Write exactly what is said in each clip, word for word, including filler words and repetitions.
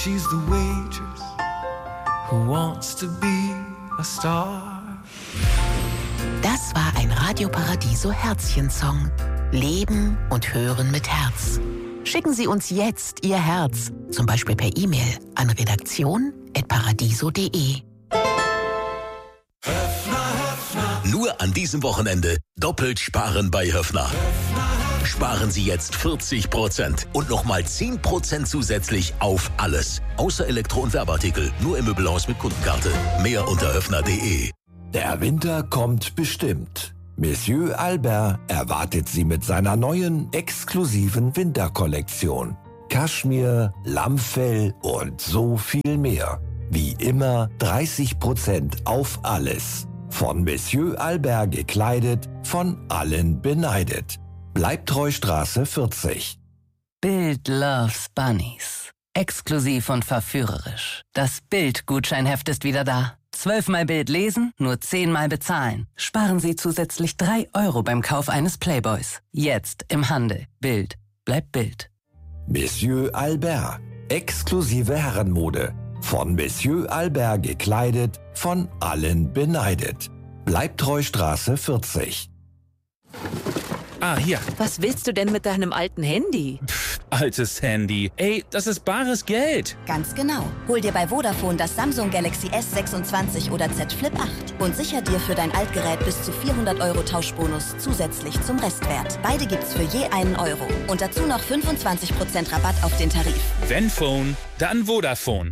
she's the waitress who wants to be a star. Das war ein Radio Paradiso Herzchen-Song. Leben und hören mit Herz. Schicken Sie uns jetzt Ihr Herz, zum Beispiel per E-Mail an redaktion at paradiso punkt de. Nur an diesem Wochenende doppelt sparen bei Höffner. Sparen Sie jetzt vierzig Prozent und nochmal zehn Prozent zusätzlich auf alles. Außer Elektro- und Werbeartikel, nur im Möbelhaus mit Kundenkarte. Mehr unter höffner punkt de. Der Winter kommt bestimmt. Monsieur Albert erwartet Sie mit seiner neuen, exklusiven Winterkollektion. Kaschmir, Lammfell und so viel mehr. Wie immer dreißig Prozent auf alles. Von Monsieur Albert gekleidet, von allen beneidet. Bleibtreustraße vierzig. Bild loves Bunnies. Exklusiv und verführerisch. Das Bild-Gutscheinheft ist wieder da. Zwölfmal Bild lesen, nur zehnmal bezahlen. Sparen Sie zusätzlich drei Euro beim Kauf eines Playboys. Jetzt im Handel. Bild. Bleibt Bild. Monsieur Albert. Exklusive Herrenmode. Von Monsieur Albert gekleidet, von allen beneidet. Bleibtreustraße vierzig. Ah, hier. Was willst du denn mit deinem alten Handy? Pff, altes Handy. Ey, das ist bares Geld. Ganz genau. Hol dir bei Vodafone das Samsung Galaxy S sechsundzwanzig oder Z Flip acht und sicher dir für dein Altgerät bis zu vierhundert Euro Tauschbonus zusätzlich zum Restwert. Beide gibt's für je einen Euro. Und dazu noch fünfundzwanzig Prozent Rabatt auf den Tarif. Wenn Phone, dann Vodafone.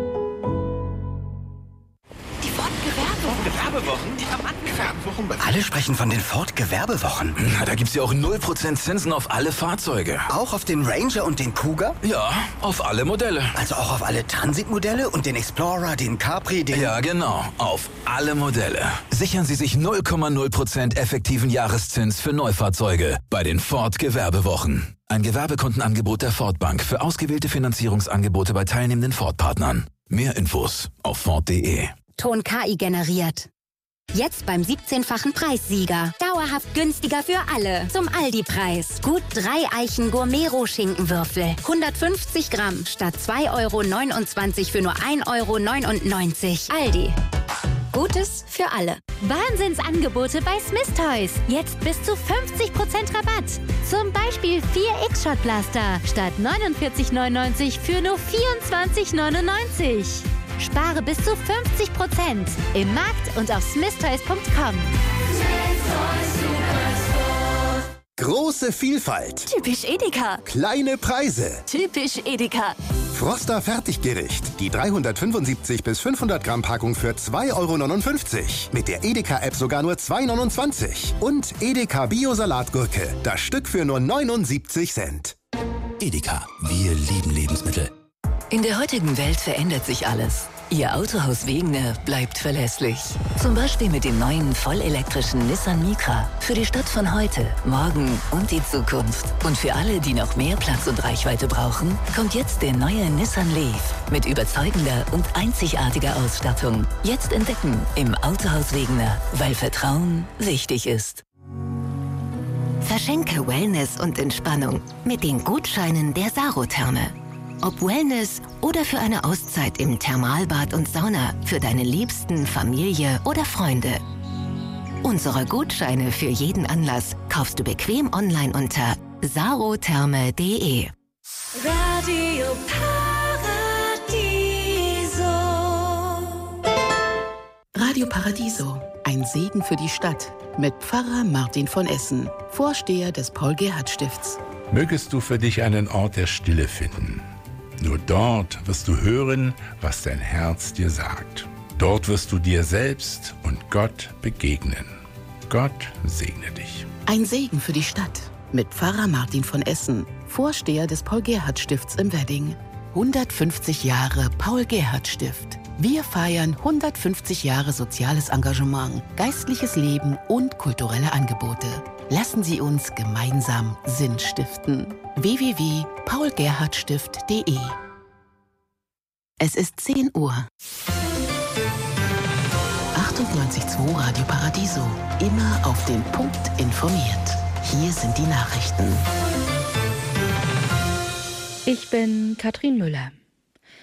Gewerbewochen? Die haben Gewerbewochen. Alle sprechen von den Ford-Gewerbewochen. Na, da gibt's ja auch null Prozent Zinsen auf alle Fahrzeuge. Auch auf den Ranger und den Cougar? Ja, auf alle Modelle. Also auch auf alle Transit-Modelle und den Explorer, den Capri, den... Ja, genau. Auf alle Modelle. Sichern Sie sich null Komma null Prozent effektiven Jahreszins für Neufahrzeuge bei den Ford-Gewerbewochen. Ein Gewerbekundenangebot der Ford Bank für ausgewählte Finanzierungsangebote bei teilnehmenden Ford-Partnern. Mehr Infos auf ford punkt de. Ton K I generiert. Jetzt beim siebzehnfachen Preissieger. Dauerhaft günstiger für alle. Zum Aldi-Preis. Gut drei Eichen Gourmet-Schinkenwürfel. hundertfünfzig Gramm statt zwei Euro neunundzwanzig für nur ein Euro neunundneunzig. Aldi. Gutes für alle. Wahnsinnsangebote bei Smith Toys. Jetzt bis zu fünfzig Prozent Rabatt. Zum Beispiel vier X-Shot Blaster statt neunundvierzig neunundneunzig für nur vierundzwanzig neunundneunzig. Spare bis zu fünfzig Prozent im Markt und auf smith toys punkt com. Große Vielfalt. Typisch Edeka. Kleine Preise. Typisch Edeka. Froster Fertiggericht. Die dreihundertfünfundsiebzig bis fünfhundert Gramm Packung für zwei Euro neunundfünfzig. Mit der Edeka-App sogar nur zwei Euro neunundzwanzig. Und Edeka Bio-Salatgurke. Das Stück für nur neunundsiebzig Cent. Edeka. Wir lieben Lebensmittel. In der heutigen Welt verändert sich alles. Ihr Autohaus Wegener bleibt verlässlich. Zum Beispiel mit dem neuen vollelektrischen Nissan Micra. Für die Stadt von heute, morgen und die Zukunft. Und für alle, die noch mehr Platz und Reichweite brauchen, kommt jetzt der neue Nissan Leaf. Mit überzeugender und einzigartiger Ausstattung. Jetzt entdecken im Autohaus Wegener, weil Vertrauen wichtig ist. Verschenke Wellness und Entspannung mit den Gutscheinen der Sarotherme. Ob Wellness oder für eine Auszeit im Thermalbad und Sauna für deine Liebsten, Familie oder Freunde. Unsere Gutscheine für jeden Anlass kaufst du bequem online unter sarotherme punkt de. Radio Paradiso. Radio Paradiso, ein Segen für die Stadt mit Pfarrer Martin von Essen, Vorsteher des Paul-Gerhardt-Stifts. Mögest du für dich einen Ort der Stille finden. Nur dort wirst du hören, was dein Herz dir sagt. Dort wirst du dir selbst und Gott begegnen. Gott segne dich. Ein Segen für die Stadt mit Pfarrer Martin von Essen, Vorsteher des Paul-Gerhardt-Stifts im Wedding. hundertfünfzig Jahre Paul-Gerhardt-Stift. Wir feiern hundertfünfzig Jahre soziales Engagement, geistliches Leben und kulturelle Angebote. Lassen Sie uns gemeinsam Sinn stiften. w w w punkt paul gerhardt stift punkt de. Es ist zehn Uhr. achtundneunzig Komma zwei Radio Paradiso. Immer auf den Punkt informiert. Hier sind die Nachrichten. Ich bin Katrin Müller.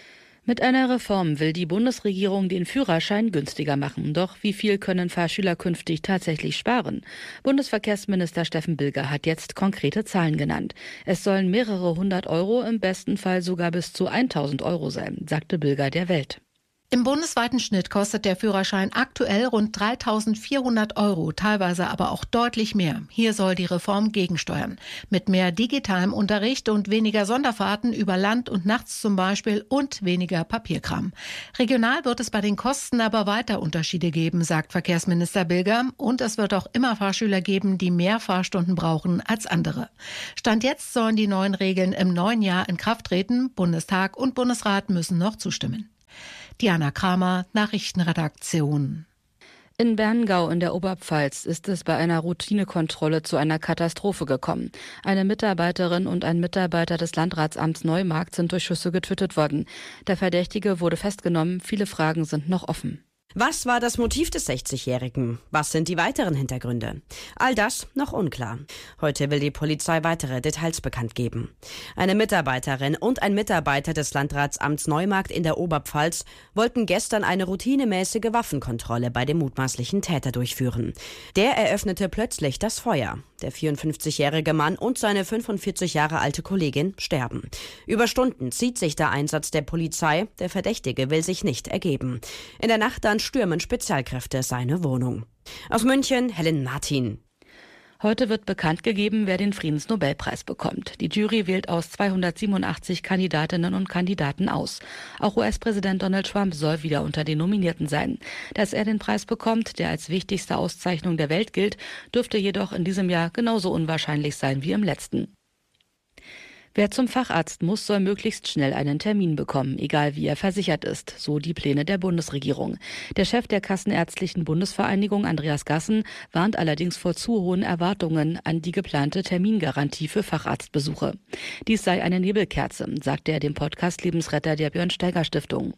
Mit einer Reform will die Bundesregierung den Führerschein günstiger machen. Doch wie viel können Fahrschüler künftig tatsächlich sparen? Bundesverkehrsminister Steffen Bilger hat jetzt konkrete Zahlen genannt. Es sollen mehrere hundert Euro, im besten Fall sogar bis zu tausend Euro sein, sagte Bilger der Welt. Im bundesweiten Schnitt kostet der Führerschein aktuell rund dreitausendvierhundert Euro, teilweise aber auch deutlich mehr. Hier soll die Reform gegensteuern. Mit mehr digitalem Unterricht und weniger Sonderfahrten über Land und nachts zum Beispiel und weniger Papierkram. Regional wird es bei den Kosten aber weiter Unterschiede geben, sagt Verkehrsminister Bilger. Und es wird auch immer Fahrschüler geben, die mehr Fahrstunden brauchen als andere. Stand jetzt sollen die neuen Regeln im neuen Jahr in Kraft treten. Bundestag und Bundesrat müssen noch zustimmen. Diana Kramer, Nachrichtenredaktion. In Berngau in der Oberpfalz ist es bei einer Routinekontrolle zu einer Katastrophe gekommen. Eine Mitarbeiterin und ein Mitarbeiter des Landratsamts Neumarkt sind durch Schüsse getötet worden. Der Verdächtige wurde festgenommen. Viele Fragen sind noch offen. Was war das Motiv des sechzigjährigen? Was sind die weiteren Hintergründe? All das noch unklar. Heute will die Polizei weitere Details bekannt geben. Eine Mitarbeiterin und ein Mitarbeiter des Landratsamts Neumarkt in der Oberpfalz wollten gestern eine routinemäßige Waffenkontrolle bei dem mutmaßlichen Täter durchführen. Der eröffnete plötzlich das Feuer. Der vierundfünfzigjährige Mann und seine fünfundvierzig Jahre alte Kollegin sterben. Über Stunden zieht sich der Einsatz der Polizei. Der Verdächtige will sich nicht ergeben. In der Nacht dann stürmen Spezialkräfte seine Wohnung. Aus München, Helen Martin. Heute wird bekannt gegeben, wer den Friedensnobelpreis bekommt. Die Jury wählt aus zweihundertsiebenundachtzig Kandidatinnen und Kandidaten aus. Auch U S-Präsident Donald Trump soll wieder unter den Nominierten sein. Dass er den Preis bekommt, der als wichtigste Auszeichnung der Welt gilt, dürfte jedoch in diesem Jahr genauso unwahrscheinlich sein wie im letzten. Wer zum Facharzt muss, soll möglichst schnell einen Termin bekommen, egal wie er versichert ist, so die Pläne der Bundesregierung. Der Chef der Kassenärztlichen Bundesvereinigung, Andreas Gassen, warnt allerdings vor zu hohen Erwartungen an die geplante Termingarantie für Facharztbesuche. Dies sei eine Nebelkerze, sagte er dem Podcast Lebensretter der Björn-Steiger-Stiftung.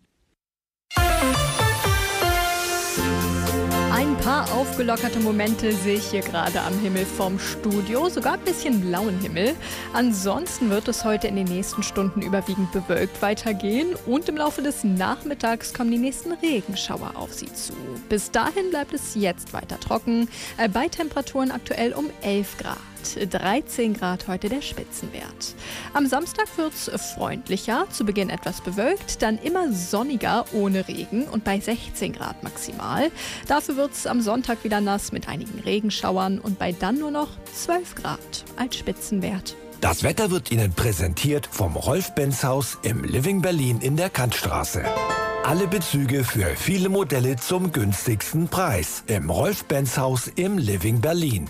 Ein paar aufgelockerte Momente sehe ich hier gerade am Himmel vom Studio, sogar ein bisschen blauen Himmel. Ansonsten wird es heute in den nächsten Stunden überwiegend bewölkt weitergehen und im Laufe des Nachmittags kommen die nächsten Regenschauer auf Sie zu. Bis dahin bleibt es jetzt weiter trocken, bei Temperaturen aktuell um elf Grad. dreizehn Grad heute der Spitzenwert. Am Samstag wird's freundlicher, zu Beginn etwas bewölkt, dann immer sonniger ohne Regen und bei sechzehn Grad maximal. Dafür wird's am Sonntag wieder nass mit einigen Regenschauern und bei dann nur noch zwölf Grad als Spitzenwert. Das Wetter wird Ihnen präsentiert vom Rolf-Benz-Haus im Living Berlin in der Kantstraße. Alle Bezüge für viele Modelle zum günstigsten Preis im Rolf-Benz-Haus im Living Berlin.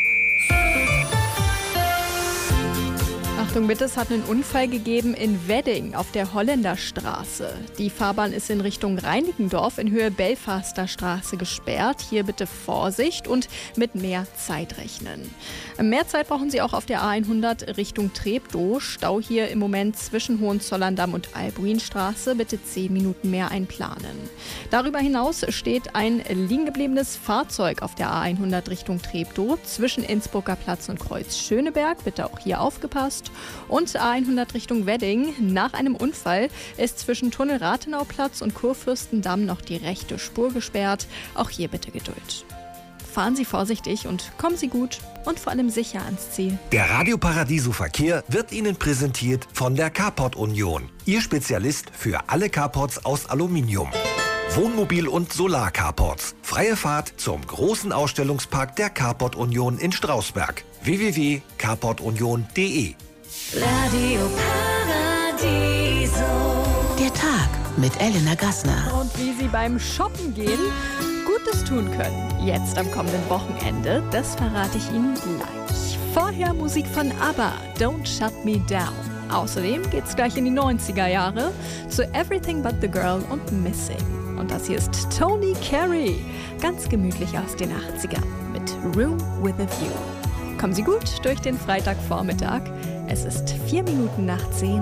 Achtung bitte, es hat einen Unfall gegeben in Wedding auf der Holländerstraße. Die Fahrbahn ist in Richtung Reinickendorf in Höhe Belfaster Straße gesperrt. Hier bitte Vorsicht und mit mehr Zeit rechnen. Mehr Zeit brauchen Sie auch auf der A hundert Richtung Treptow. Stau hier im Moment zwischen Hohenzollern-Damm und Albuinstraße. Bitte zehn Minuten mehr einplanen. Darüber hinaus steht ein liegen gebliebenes Fahrzeug auf der A hundert Richtung Treptow zwischen Innsbrucker Platz und Kreuz Schöneberg. Bitte auch hier aufgepasst. Und A hundert Richtung Wedding. Nach einem Unfall ist zwischen Tunnel Rathenauplatz und Kurfürstendamm noch die rechte Spur gesperrt. Auch hier bitte Geduld. Fahren Sie vorsichtig und kommen Sie gut und vor allem sicher ans Ziel. Der Radio Paradiso Verkehr wird Ihnen präsentiert von der Carport Union. Ihr Spezialist für alle Carports aus Aluminium. Wohnmobil- und Solar-Carports. Freie Fahrt zum großen Ausstellungspark der Carport Union in Strausberg. w w w punkt carport union punkt d e Radio Paradiso. Der Tag mit Elena Gassner. Und wie Sie beim Shoppen gehen, Gutes tun können. Jetzt am kommenden Wochenende, das verrate ich Ihnen gleich. Vorher Musik von ABBA, Don't Shut Me Down. Außerdem geht's gleich in die neunziger Jahre zu Everything But the Girl und Missing. Und das hier ist Tony Carey, ganz gemütlich aus den achtzigern mit Room with a View. Kommen Sie gut durch den Freitagvormittag. Es ist vier Minuten nach zehn.